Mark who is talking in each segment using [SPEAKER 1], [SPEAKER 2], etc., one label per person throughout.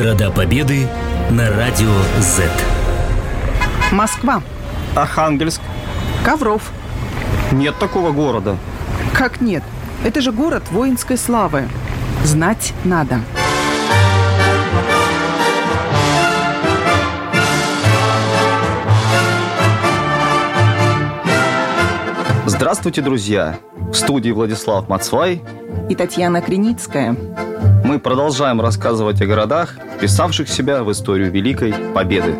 [SPEAKER 1] Города Победы на радио Z.
[SPEAKER 2] Москва.
[SPEAKER 3] Архангельск.
[SPEAKER 2] Ковров.
[SPEAKER 3] Нет такого города.
[SPEAKER 2] Как нет? Это же город воинской славы. Знать надо.
[SPEAKER 3] Здравствуйте, друзья! В студии Владислав Мацвай
[SPEAKER 2] и Татьяна Криницкая.
[SPEAKER 3] Мы продолжаем рассказывать о городах, вписавших себя в историю Великой Победы.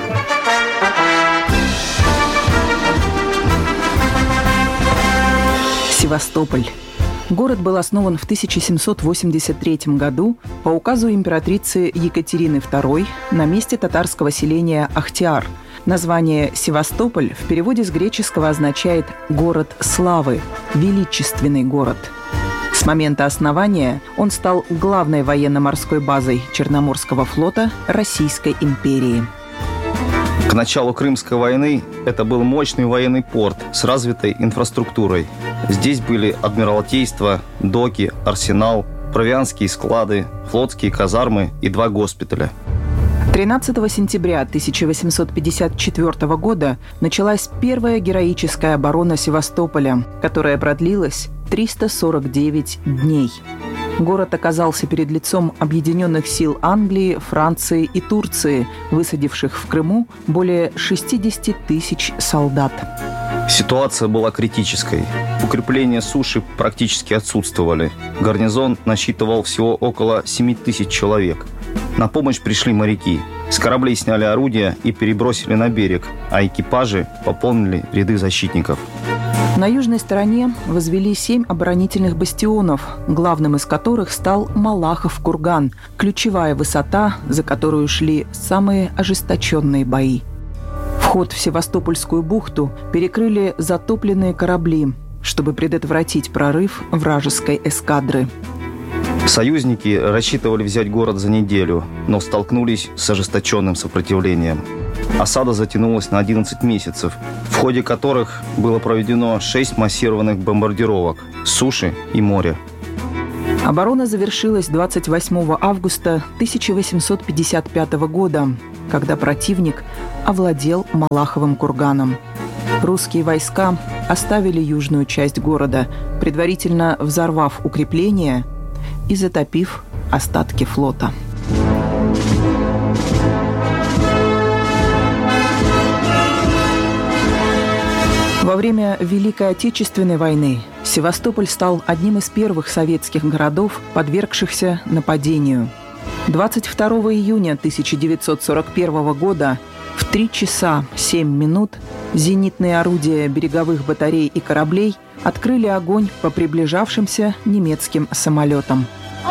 [SPEAKER 2] Севастополь. Город был основан в 1783 году по указу императрицы Екатерины II на месте татарского селения Ахтиар. Название «Севастополь» в переводе с греческого означает «город славы», «величественный город». С момента основания он стал главной военно-морской базой Черноморского флота Российской империи.
[SPEAKER 3] К началу Крымской войны это был мощный военный порт с развитой инфраструктурой. Здесь были адмиралтейство, доки, арсенал, провианские склады, флотские казармы и 2 госпиталя.
[SPEAKER 2] 13 сентября 1854 года началась первая героическая оборона Севастополя, которая продлилась 349 дней. Город оказался перед лицом объединенных сил Англии, Франции и Турции, высадивших в Крыму более 60 тысяч солдат.
[SPEAKER 3] Ситуация была критической. Укрепления суши практически отсутствовали. Гарнизон насчитывал всего около 7 тысяч человек. На помощь пришли моряки. С кораблей сняли орудия и перебросили на берег, а экипажи пополнили ряды защитников.
[SPEAKER 2] На южной стороне возвели 7 оборонительных бастионов, главным из которых стал Малахов курган, ключевая высота, за которую шли самые ожесточенные бои. Вход в Севастопольскую бухту перекрыли затопленные корабли, чтобы предотвратить прорыв вражеской эскадры.
[SPEAKER 3] Союзники рассчитывали взять город за неделю, но столкнулись с ожесточенным сопротивлением. Осада затянулась на 11 месяцев, в ходе которых было проведено 6 массированных бомбардировок с суши и моря.
[SPEAKER 2] Оборона завершилась 28 августа 1855 года, когда противник овладел Малаховым курганом. Русские войска оставили южную часть города, предварительно взорвав укрепления и затопив остатки флота. Во время Великой Отечественной войны Севастополь стал одним из первых советских городов, подвергшихся нападению. 22 июня 1941 года в 3 часа 7 минут зенитные орудия береговых батарей и кораблей открыли огонь по приближавшимся немецким самолетам.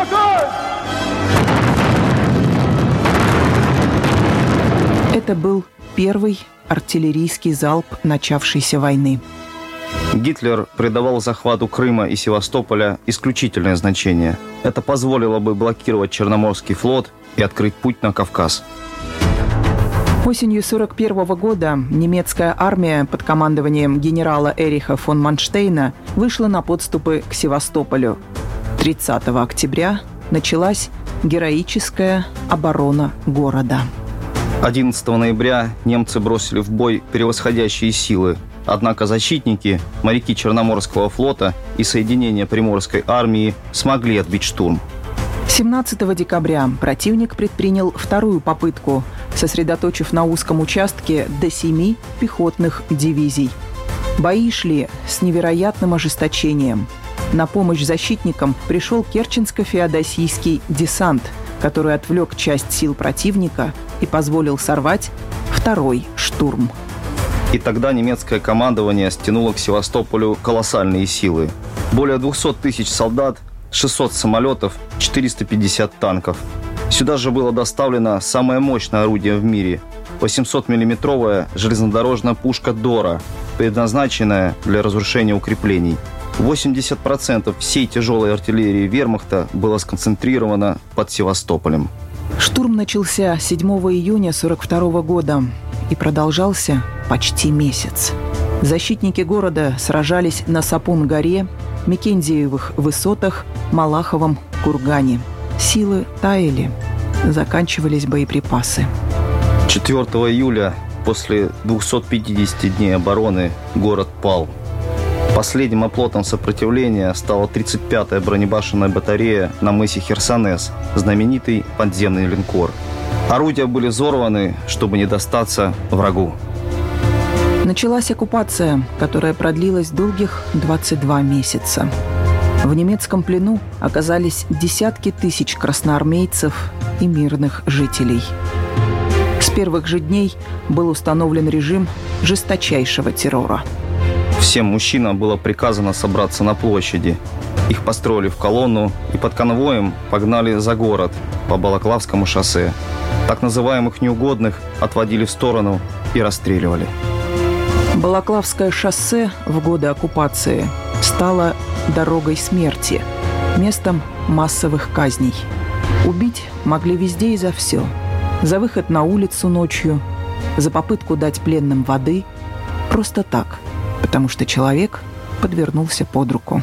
[SPEAKER 2] Это был первый артиллерийский залп начавшейся войны.
[SPEAKER 3] Гитлер придавал захвату Крыма и Севастополя исключительное значение. Это позволило бы блокировать Черноморский флот и открыть путь на Кавказ.
[SPEAKER 2] Осенью 1941 года немецкая армия под командованием генерала Эриха фон Манштейна вышла на подступы к Севастополю. 30 октября началась героическая оборона города.
[SPEAKER 3] 11 ноября немцы бросили в бой превосходящие силы. Однако защитники, моряки Черноморского флота и соединения Приморской армии смогли отбить штурм.
[SPEAKER 2] 17 декабря противник предпринял вторую попытку, сосредоточив на узком участке до 7 пехотных дивизий. Бои шли с невероятным ожесточением. На помощь защитникам пришел Керченско-Феодосийский десант, который отвлек часть сил противника и позволил сорвать второй штурм.
[SPEAKER 3] И тогда немецкое командование стянуло к Севастополю колоссальные силы. Более 200 тысяч солдат, 600 самолетов, 450 танков. Сюда же было доставлено самое мощное орудие в мире – 800-миллиметровая железнодорожная пушка «Дора», предназначенная для разрушения укреплений. 80% всей тяжелой артиллерии вермахта было сконцентрировано под Севастополем.
[SPEAKER 2] Штурм начался 7 июня 1942 года и продолжался почти месяц. Защитники города сражались на Сапун-горе, Мекензиевых высотах, Малаховом кургане. Силы таяли. заканчивались боеприпасы.
[SPEAKER 3] 4 июля, после 250 дней обороны, город пал. Последним оплотом сопротивления стала 35-я бронебашенная батарея на мысе Херсонес, знаменитый подземный линкор. Орудия были взорваны, чтобы не достаться врагу.
[SPEAKER 2] Началась оккупация, которая продлилась долгих 22 месяца. В немецком плену оказались десятки тысяч красноармейцев и мирных жителей. С первых же дней был установлен режим жесточайшего террора.
[SPEAKER 3] Всем мужчинам было приказано собраться на площади. Их построили в колонну и под конвоем погнали за город по Балаклавскому шоссе. Так называемых неугодных отводили в сторону и расстреливали.
[SPEAKER 2] Балаклавское шоссе в годы оккупации стало дорогой смерти, местом массовых казней. Убить могли везде и за все. За выход на улицу ночью, за попытку дать пленным воды, просто так, потому что человек подвернулся под руку.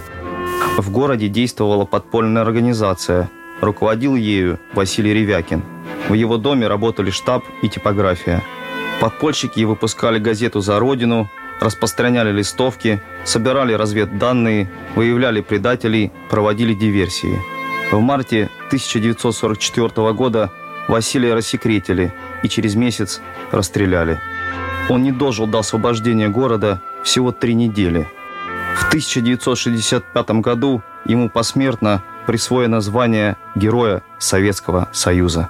[SPEAKER 3] В городе действовала подпольная организация. Руководил ею Василий Ревякин. В его доме работали штаб и типография. Подпольщики выпускали газету «За Родину», распространяли листовки, собирали разведданные, выявляли предателей, проводили диверсии. В марте 1944 года Василия рассекретили и через месяц расстреляли. Он не дожил до освобождения города всего 3 недели. В 1965 году ему посмертно присвоено звание Героя Советского Союза.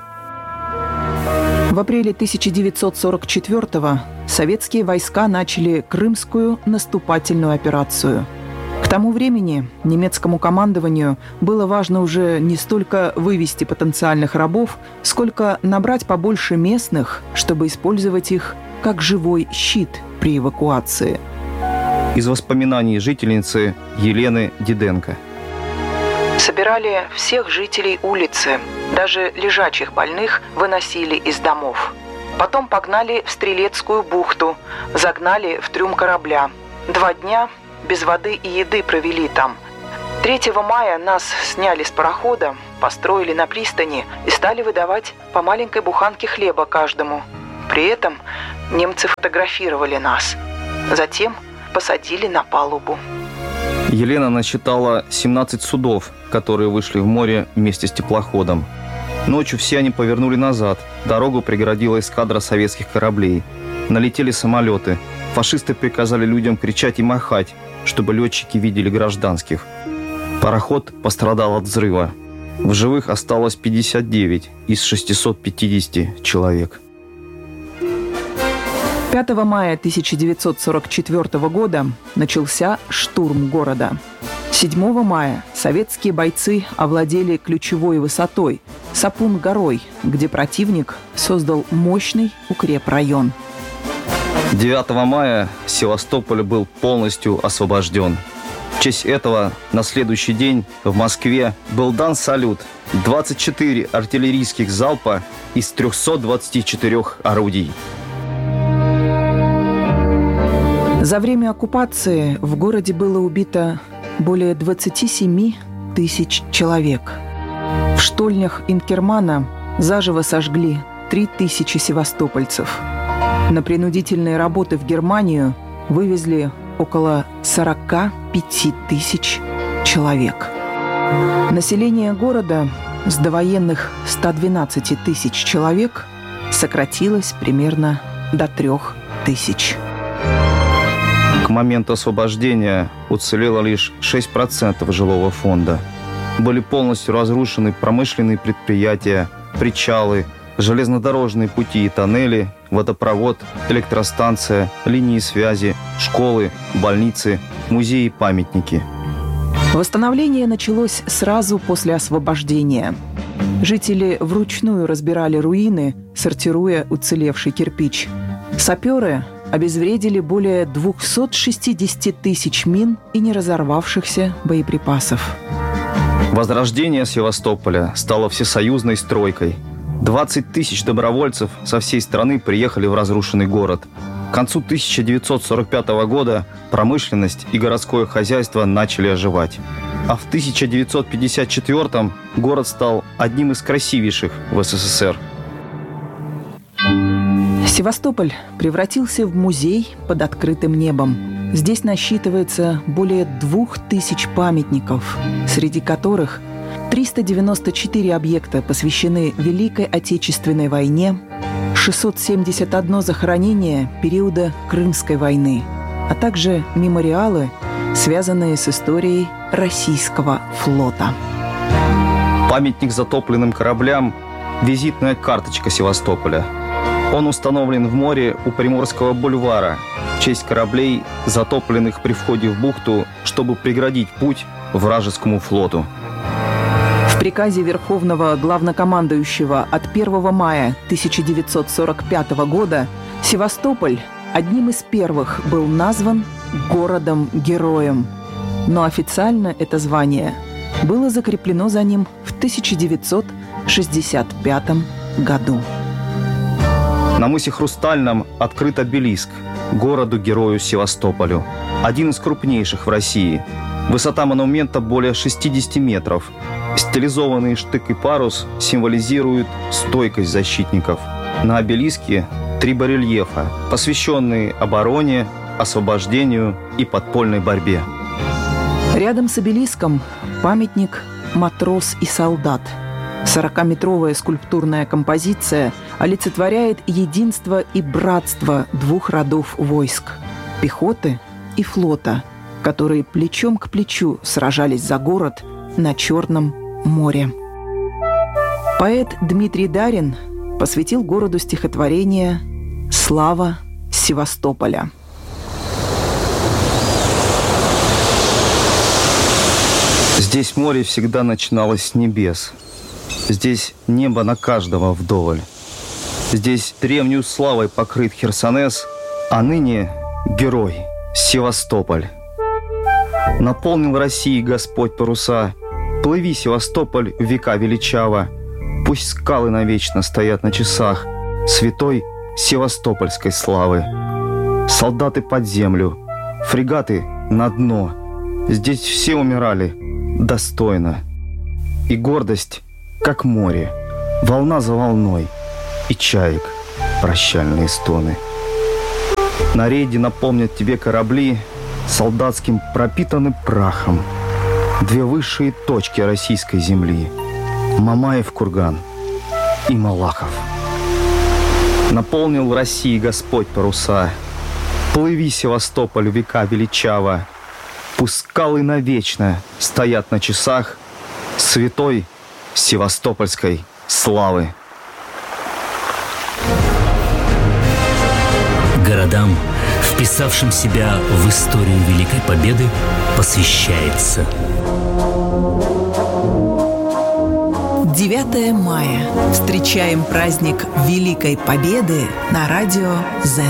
[SPEAKER 2] В апреле 1944-го советские войска начали Крымскую наступательную операцию. К тому времени немецкому командованию было важно уже не столько вывести потенциальных рабов, сколько набрать побольше местных, чтобы использовать их как живой щит при эвакуации.
[SPEAKER 3] Из воспоминаний жительницы Елены Диденко.
[SPEAKER 2] Собирали всех жителей улицы, даже лежачих больных выносили из домов. Потом погнали в Стрелецкую бухту, загнали в трюм корабля. 2 дня без воды и еды провели там. 3 мая нас сняли с парохода, построили на пристани и стали выдавать по маленькой буханке хлеба каждому. При этом немцы фотографировали нас. Затем посадили на палубу.
[SPEAKER 3] Елена насчитала 17 судов, которые вышли в море вместе с теплоходом. Ночью все они повернули назад. Дорогу преградила эскадра советских кораблей. Налетели самолеты. Фашисты приказали людям кричать и махать, чтобы летчики видели гражданских. Пароход пострадал от взрыва. В живых осталось 59 из 650 человек.
[SPEAKER 2] 5 мая 1944 года начался штурм города. 7 мая советские бойцы овладели ключевой высотой – Сапун-горой, где противник создал мощный укрепрайон.
[SPEAKER 3] 9 мая Севастополь был полностью освобожден. В честь этого на следующий день в Москве был дан салют. 24 артиллерийских залпа из 324 орудий.
[SPEAKER 2] За время оккупации в городе было убито более 27 тысяч человек. В штольнях Инкермана заживо сожгли 3000 севастопольцев. На принудительные работы в Германию вывезли около 45 тысяч человек. Население города с довоенных 112 тысяч человек сократилось примерно до 3000.
[SPEAKER 3] К моменту освобождения уцелело лишь 6% жилого фонда. Были полностью разрушены промышленные предприятия, причалы, железнодорожные пути и тоннели, водопровод, электростанция, линии связи, школы, больницы, музеи и памятники.
[SPEAKER 2] Восстановление началось сразу после освобождения. Жители вручную разбирали руины, сортируя уцелевший кирпич. Саперы обезвредили более 260 тысяч мин и неразорвавшихся боеприпасов.
[SPEAKER 3] Возрождение Севастополя стало всесоюзной стройкой. 20 тысяч добровольцев со всей страны приехали в разрушенный город. К концу 1945 года промышленность и городское хозяйство начали оживать. А в 1954-м город стал одним из красивейших в СССР.
[SPEAKER 2] Севастополь превратился в музей под открытым небом. Здесь насчитывается более 2000 памятников, среди которых 394 объекта посвящены Великой Отечественной войне, 671 захоронение периода Крымской войны, а также мемориалы, связанные с историей российского флота.
[SPEAKER 3] Памятник затопленным кораблям – визитная карточка Севастополя. Он установлен в море у Приморского бульвара в честь кораблей, затопленных при входе в бухту, чтобы преградить путь вражескому флоту.
[SPEAKER 2] В приказе Верховного Главнокомандующего от 1 мая 1945 года Севастополь одним из первых был назван городом-героем, но официально это звание было закреплено за ним в 1965 году.
[SPEAKER 3] На мысе Хрустальном открыт обелиск городу-герою Севастополю, один из крупнейших в России. Высота монумента более 60 метров. Стилизованный штык и парус символизируют стойкость защитников. На обелиске 3 барельефа, посвященные обороне, освобождению и подпольной борьбе.
[SPEAKER 2] Рядом с обелиском памятник «Матрос и солдат». 40-метровая скульптурная композиция олицетворяет единство и братство двух родов войск – пехоты и флота, которые плечом к плечу сражались за город на Черном море. Поэт Дмитрий Дарин посвятил городу стихотворение «Слава Севастополя».
[SPEAKER 3] Здесь море всегда начиналось с небес. Здесь небо на каждого вдоволь. Здесь древнюю славой покрыт Херсонес, а ныне герой Севастополь. Наполнил России Господь паруса. Плыви, Севастополь, в века величаво. Пусть скалы навечно стоят на часах святой севастопольской славы. Солдаты под землю, фрегаты на дно. Здесь все умирали достойно. И гордость, как море, волна за волной, и чаек прощальные стоны. На рейде напомнят тебе корабли, солдатским пропитаны прахом. 2 высшие точки российской земли – Мамаев курган и Малахов. Наполнил России Господь паруса. Плыви, Севастополь, века величаво. Пусть скалы навечно стоят на часах святой севастопольской славы.
[SPEAKER 1] Городам, вписавшим себя в историю Великой Победы, посвящается.
[SPEAKER 2] 9 мая. Встречаем праздник Великой Победы на радио Z.